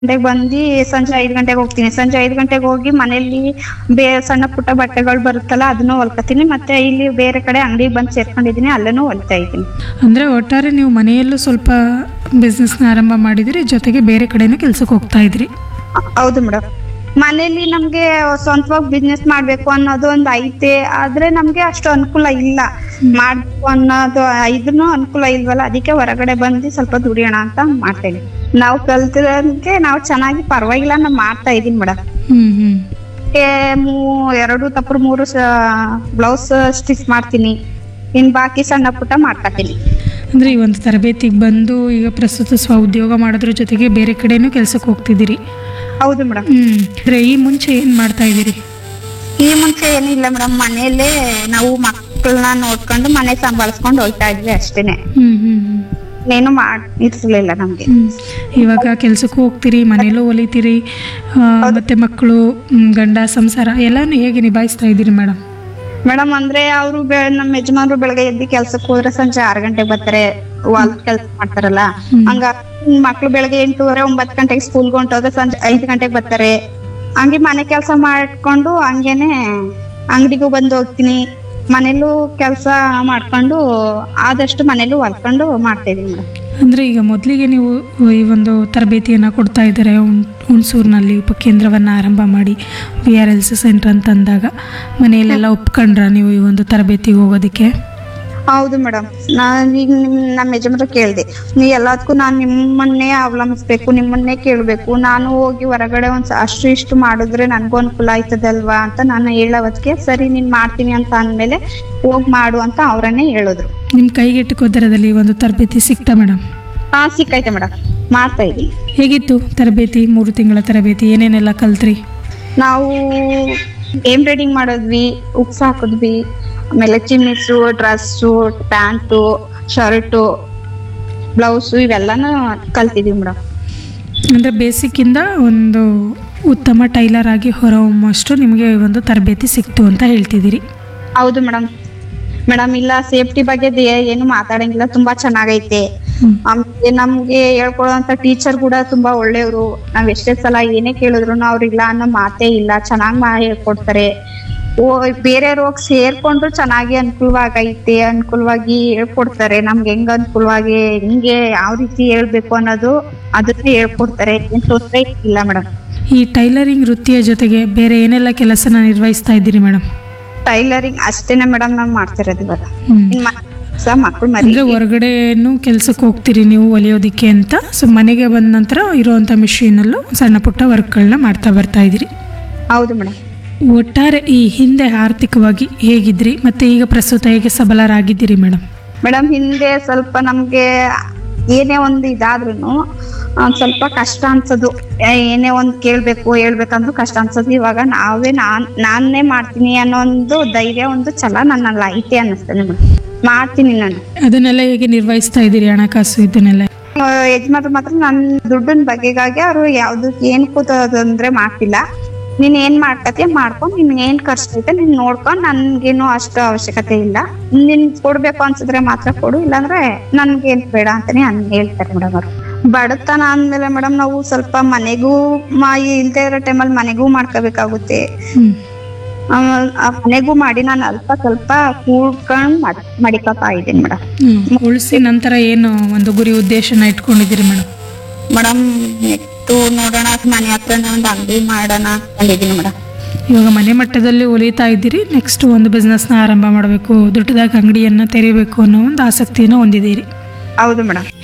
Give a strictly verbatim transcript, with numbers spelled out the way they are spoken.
ಗಂಟೆಗೆ ಬಂದು ಸಂಜೆ ಐದು ಗಂಟೆಗೆ ಹೋಗ್ತೀನಿ. ಸಂಜೆ ಐದು ಗಂಟೆಗೆ ಹೋಗಿ ಮನೆಯಲ್ಲಿ ಬೇ ಸಣ್ಣ ಪುಟ್ಟ ಬಟ್ಟೆಗಳು ಬರುತ್ತಲ್ಲ ಅದನ್ನು ಹೊಲ್ಕೋತೀನಿ. ಮತ್ತೆ ಇಲ್ಲಿ ಬೇರೆ ಕಡೆ ಅಂಗಡಿಗೆ ಬಂದು ಸೇರ್ಕೊಂಡಿದ್ದೀನಿ, ಅಲ್ಲೂ ಹೊಲಿತಾ ಇದ್ದೀನಿ. ಅಂದರೆ ಒಟ್ಟಾರೆ ನೀವು ಮನೆಯಲ್ಲೂ ಸ್ವಲ್ಪ ಬಿಸ್ನೆಸ್ನ ಆರಂಭ ಮಾಡಿದಿರಿ, ಜೊತೆಗೆ ಬೇರೆ ಕಡೆನೂ ಕೆಲ್ಸಕ್ಕೆ ಹೋಗ್ತಾ ಇದ್ರಿ. ಹೌದು ಮೇಡಮ್. ಮನೇಲಿ ನಮ್ಗೆ ಸ್ವಂತವಾಗಿ ಬಿಸ್ನೆಸ್ ಮಾಡ್ಬೇಕು ಅನ್ನೋದು ಒಂದು ಐತೆ, ಆದ್ರೆ ನಮ್ಗೆ ಅಷ್ಟು ಅನುಕೂಲ ಇಲ್ಲ. ಮಾಡ್ಬೇಕು ಅನ್ನೋದು ಇದನ್ನು ಅನುಕೂಲ ಇಲ್ವಲ್ಲ, ಅದಕ್ಕೆ ಹೊರಗಡೆ ಬಂದು ಸ್ವಲ್ಪ ದುಡಿಯೋಣ ಅಂತ ಮಾಡ್ತೇವೆ. ನಾವು ಕಲ್ತಿರೋದಕ್ಕೆ ನಾವು ಚೆನ್ನಾಗಿ ಪರವಾಗಿಲ್ಲ ನಾವು ಮಾಡ್ತಾ ಇದೀನಿ ಮೇಡಮ್. ಹ್ಮ್ ಹ್ಮ್ ಎರಡು ತಪ್ಪರು ಮೂರು ಬ್ಲೌಸ್ ಸ್ಟಿಚ್ ಮಾಡ್ತೀನಿ, ಇನ್ ಬಾಕಿ ಸಣ್ಣ ಪುಟ್ಟ ಮಾಡ್ಕೊತೀನಿ. ಅಂದರೆ ಈ ಒಂದು ತರಬೇತಿಗೆ ಬಂದು ಈಗ ಪ್ರಸ್ತುತ ಸ್ವ ಉದ್ಯೋಗ ಮಾಡೋದ್ರ ಜೊತೆಗೆ ಬೇರೆ ಕಡೆನೂ ಕೆಲ್ಸಕ್ಕೆ ಹೋಗ್ತಿದ್ದೀರಿ. ಹೌದು ಮೇಡಮ್. ಹ್ಮ್ ಅಂದರೆ ಈ ಮುಂಚೆ ಏನು ಮಾಡ್ತಾ ಇದ್ದೀರಿ? ಈ ಮುಂಚೆ ಏನಿಲ್ಲ ಮೇಡಮ್, ಮನೆಯಲ್ಲೇ ನಾವು ಮಕ್ಕಳನ್ನ ನೋಡ್ಕೊಂಡು ಮನೆ ಸಂಭಾಳಿಸ್ಕೊಂಡು ಹೋಗ್ತಾ ಇದ್ವಿ ಅಷ್ಟೇನೆ. ಹ್ಮ್ ಹ್ಮ್ ಹ್ಮ್ ಏನು ಮಾಡ್ ಇರ್ಲಿಲ್ಲ ನಮ್ಗೆ. ಹ್ಮ್. ಇವಾಗ ಕೆಲ್ಸಕ್ಕೂ ಹೋಗ್ತೀರಿ, ಮನೆಯಲ್ಲೂ ಹೊಲಿತೀರಿ, ಆ, ಮತ್ತೆ ಮಕ್ಕಳು, ಹ್ಮ್, ಗಂಡ, ಸಂಸಾರ ಎಲ್ಲಾನು ಹೇಗೆ ನಿಭಾಯಿಸ್ತಾ ಇದ್ದೀರಿ ಮೇಡಮ್? ಮೇಡಮ್ ಅಂದ್ರೆ ಅವರು ನಮ್ಮ ಯಜಮಾನ್ರು ಬೆಳಗ್ಗೆ ಎದ್ದು ಕೆಲ್ಸಕ್ಕೆ ಹೋದ್ರೆ ಸಂಜೆ ಆರು ಗಂಟೆಗೆ ಬರ್ತಾರೆ, ಹೊಲ್ದ ಕೆಲ್ಸ ಮಾಡ್ತಾರಲ್ಲ. ಹಂಗ ಮಕ್ಳು ಬೆಳಗ್ಗೆ ಎಂಟೂವರೆ ಒಂಬತ್ ಗಂಟೆಗೆ ಸ್ಕೂಲ್ಗೆ ಹೊಂಟೋದ್ರೆ ಸಂಜೆ ಐದು ಗಂಟೆಗೆ ಬರ್ತಾರೆ. ಹಂಗೆ ಮನೆ ಕೆಲಸ ಮಾಡ್ಕೊಂಡು ಹಂಗೇನೆ ಅಂಗಡಿಗೂ ಬಂದು ಹೋಗ್ತೀನಿ. ಮನೇಲೂ ಕೆಲಸ ಮಾಡ್ಕೊಂಡು ಆದಷ್ಟು ಮನೇಲೂ ಹೊಲ್ಕೊಂಡು ಮಾಡ್ತಾ ಇದೀನಿ ಮೇಡಮ್. ಅಂದರೆ ಈಗ ಮೊದಲಿಗೆ ನೀವು ಈ ಒಂದು ತರಬೇತಿಯನ್ನು ಕೊಡ್ತಾ ಇದ್ದಾರೆ ಹುಣಸೂರಿನಲ್ಲಿ ಉಪಕೇಂದ್ರವನ್ನು ಆರಂಭ ಮಾಡಿ we are L C centre ಅಂತ ಅಂದಾಗ ಮನೆಯಲ್ಲೆಲ್ಲ ಒಪ್ಕೊಂಡ್ರ ನೀವು ಈ ಒಂದು ತರಬೇತಿಗೆ ಹೋಗೋದಕ್ಕೆ? ಹೌದು ಮೇಡಮ್. ನಾನ್ ಈಗ ನಿಮ್ ನಮ್ಮ ಯಜಮಾನ್ರು ಕೇಳ್ದೆ, ನೀ ಎಲ್ಲದಕ್ಕೂ ನಾನ್ ನಿಮ್ಮನ್ನೇ ಅವಲಂಬಿಸ್ಬೇಕು, ನಿಮ್ಮನ್ನೇ ಕೇಳ್ಬೇಕು, ನಾನು ಹೋಗಿ ಹೊರಗಡೆ ಒಂದ್ ಅಷ್ಟು ಇಷ್ಟು ಮಾಡಿದ್ರೆ ನನ್ಗೂ ಅನುಕೂಲ ಆಯ್ತದಲ್ವಾ ಅಂತ ನಾನು ಹೇಳೋದಕ್ಕೆ ಸರಿ ನೀನ್ ಮಾಡ್ತೀನಿ ಅಂತ ಅಂದ್ಮೇಲೆ ಹೋಗ್ ಮಾಡು ಅಂತ ಅವ್ರನ್ನೇ ಹೇಳಿದ್ರು. ನಿಮ್ಮ ಕೈಗೆಟುಕೋ ದರದಲ್ಲಿ ಒಂದು ತರಬೇತಿ ಸಿಕ್ತಾ ಮೇಡಮ್? ಹಾ ಸಿಕ್ಕೈತೆ ಮೇಡಮ್, ಮಾಡ್ತಾ ಇದೀನಿ. ಹೇಗಿತ್ತು ತರಬೇತಿ? ಮೂರು ತಿಂಗಳ ತರಬೇತಿ, ಏನೇನೆಲ್ಲ ಕಲ್ತ್ರಿ? ನಾವು ಎಂಬ್ರಾಯ್ಡಿಂಗ್ ಮಾಡೋದ್ವಿ, ಉಕ್ಸ್ ಹಾಕಿದ್ವಿ, ಆಮೇಲೆ ಚಿಮ್ಮಿಸು, dress, pant, shirt, blouse ಇವೆಲ್ಲಾನು ಕಲ್ತಿದೀವಿ madam. ಅಂದರೆ ಬೇಸಿಕ್ಕಿಂದ ಒಂದು ಉತ್ತಮ ಟೈಲರ್ ಆಗಿ ಹೊರಹೊಮ್ಮಷ್ಟು ನಿಮಗೆ ಒಂದು ತರಬೇತಿ ಸಿಕ್ತು ಅಂತ ಹೇಳ್ತಿದ್ದೀರಿ. ಹೌದು ಮೇಡಮ್. ಮೇಡಮ್ ಇಲ್ಲ, ಸೇಫ್ಟಿ ಬಗ್ಗೆ ಏನು ಮಾತಾಡಂಗಿಲ್ಲ, ತುಂಬಾ ಚೆನ್ನಾಗೈತೆ. ಆಮೇಲೆ ನಮ್ಗೆ ಹೇಳ್ಕೊಡುವಂತ ಟೀಚರ್ ಕೂಡ ತುಂಬಾ ಒಳ್ಳೆಯವರು. ನಾವ್ ಎಷ್ಟೇ ಸಲ ಏನೇ ಕೇಳಿದ್ರು ಅವ್ರಿಲ್ಲ ಅನ್ನೋ ಮಾತೇ ಇಲ್ಲ, ಚೆನ್ನಾಗ್ ಹೇಳ್ಕೊಡ್ತಾರೆ. ಓ ಬೇರೆಯವ್ರು ಹೋಗಿ ಸೇರ್ಕೊಂಡ್ರು ಚೆನ್ನಾಗಿ ಅನುಕೂಲವಾಗೈತೆ, ಅನುಕೂಲವಾಗಿ ಹೇಳ್ಕೊಡ್ತಾರೆ. ನಮ್ಗೆ ಹೆಂಗ್ ಅನುಕೂಲವಾಗಿ ಹಿಂಗೆ ಯಾವ ರೀತಿ ಹೇಳ್ಬೇಕು ಅನ್ನೋದು ಅದನ್ನ ಹೇಳ್ಕೊಡ್ತಾರೆ. ಏನ್ ತೊಂದ್ರೆ ಇಲ್ಲ ಮೇಡಮ್. ಈ ಟೈಲರಿಂಗ್ ವೃತ್ತಿಯ ಜೊತೆಗೆ ಬೇರೆ ಏನೆಲ್ಲ ಕೆಲಸನ ನಿರ್ವಹಿಸ್ತಾ ಇದ್ದೀರಿ ಮೇಡಮ್? ಟೈಲರಿಂಗ್ ಅಷ್ಟೇನೆ ಮೇಡಮ್ ನಾವ್ ಮಾಡ್ತಿರೋದು ಇವಾಗ. ಮಕ್ಕಳು ಮರಿ ಅಂದ್ರೆ ಹೊರಗಡೆನು ಕೆಲ್ಸಕ್ಕೆ ಹೋಗ್ತೀರಿ ನೀವು ಹೊಲಿಯೋದಿಕ್ಕೆ ಅಂತ, ಸೊ ಮನೆಗೆ ಬಂದ ನಂತರ ಇರುವಂತ ಮಿಷಿನಲ್ಲೂ ಸಣ್ಣ ಪುಟ್ಟ ವರ್ಕ್ಗಳನ್ನ ಮಾಡ್ತಾ ಬರ್ತಾ ಇದ್ದೀರಿ. ಹೌದು ಮೇಡಮ್. ಒಟ್ಟಾರೆ ಈ ಹಿಂದೆ ಆರ್ಥಿಕವಾಗಿ ಹೇಗಿದ್ರಿ ಮತ್ತೆ ಈಗ ಪ್ರಸ್ತುತ ಹೇಗೆ ಸಬಲರಾಗಿದ್ದೀರಿ ಮೇಡಮ್? ಮೇಡಮ್ ಹಿಂದೆ ಸ್ವಲ್ಪ ನಮ್ಗೆ ಏನೇ ಒಂದು ಇದಾದ್ರೂ ಸ್ವಲ್ಪ ಕಷ್ಟ ಅನ್ಸೋದು, ಏನೇ ಒಂದ್ ಕೇಳ್ಬೇಕು ಹೇಳ್ಬೇಕಂದ್ರೂ ಕಷ್ಟ ಅನ್ಸೋದು. ಇವಾಗ ನಾವೇ ನಾನ್ ನಾನೇ ಮಾಡ್ತೀನಿ ಅನ್ನೋ ಒಂದು ಧೈರ್ಯ, ಒಂದು ಛಲ ನನ್ನಲ್ಲಿ ಐತೆ ಅನ್ನಿಸ್ತದೆ ಮೇಡಮ್. ಮಾಡ್ತೀನಿ ನಾನು. ಅದನ್ನೆಲ್ಲ ಹೇಗೆ ನಿರ್ವಹಿಸ್ತಾ ಇದ್ದೀರಿ ಹಣಕಾಸು ಇದನ್ನೆಲ್ಲ? ಯಜಮಾನ್ರು ಮಾತ್ರ ನನ್ ದುಡ್ಡಿನ ಬಗೆಗಾಗಿ ಅವ್ರು ಯಾವ್ದು ಏನ್ ಕೂತೋದಂದ್ರೆ ಮಾಡ್ತಿಲ್ಲ. ನೀನ್ ಏನ್ ಮಾಡ್ಕತಿಯ ಮಾಡ್ಕೊಂಡ್ ನಿನ್ ಏನ್ ಖರ್ಚೈತೆ ನೀನ್ ನೋಡ್ಕೊಂಡ್, ನನ್ಗೇನು ಅಷ್ಟು ಅವಶ್ಯಕತೆ ಇಲ್ಲ, ನಿನ್ ಕೊಡ್ಬೇಕು ಅನ್ಸಿದ್ರೆ ಮಾತ್ರ ಕೊಡು, ಇಲ್ಲಾಂದ್ರೆ ನನ್ಗೇನ್ ಬೇಡ ಅಂತಾನೆ ಅನ್ ಹೇಳ್ತಾರೆ ಮೇಡಮ್ ಅವ್ರು. ಬಡತನ ಅಂದ್ಮೇಲೆ ಮೇಡಮ್ ನಾವು ಸ್ವಲ್ಪ ಮನೆಗೂ ಇಲ್ದೇ ಇರೋ ಟೈಮಲ್ಲಿ ಮನೆಗೂ ಮಾಡ್ಕೋಬೇಕಾಗುತ್ತೆ. ಮನೆಗೂ ಮಾಡಿ ನಾನು ಅಲ್ಪ ಸ್ವಲ್ಪ ಕೂಡ್ಕೊಂಡ್ ಮಡಿಕತಾ ಇದ್ದೀನಿ ಮೇಡಮ್. ಉಳಿಸಿ ನಂತರ ಏನು ಒಂದು ಗುರಿ ಉದ್ದೇಶನ ಇಟ್ಕೊಂಡಿದ್ದೀರಿ ಮೇಡಮ್? ಮೇಡಮ್ ನೆಕ್ಸ್ಟ್ ನೋಡೋಣ, ಮನೆ ಹತ್ರನೇ ಒಂದು ಅಂಗಡಿ ಮಾಡೋಣ ಅಂದಿದ್ದೀನಿ ಮೇಡಮ್. ಇವಾಗ ಮನೆ ಮಟ್ಟದಲ್ಲಿ ಹೊಲಿತಾ ಇದ್ದೀರಿ, ನೆಕ್ಸ್ಟ್ ಒಂದು ಬಿಸ್ನೆಸ್ನ ಆರಂಭ ಮಾಡಬೇಕು, ದೊಡ್ಡದಾಗಿ ಅಂಗಡಿಯನ್ನು ತೆರಿಬೇಕು ಅನ್ನೋ ಒಂದು ಆಸಕ್ತಿಯನ್ನು ಹೊಂದಿದ್ದೀರಿ. ಹೌದು ಮೇಡಮ್.